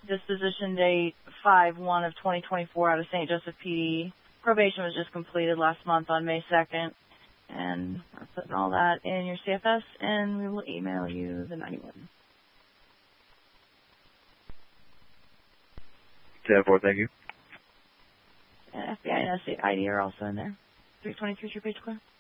disposition date 5/1 of 2024 out of St. Joseph PD. Probation was just completed last month on May 2nd. And we're putting all that in your CFS, and we will email you the 91. 10-4, thank you. And FBI and SC ID are also in there. 323 is your page clear?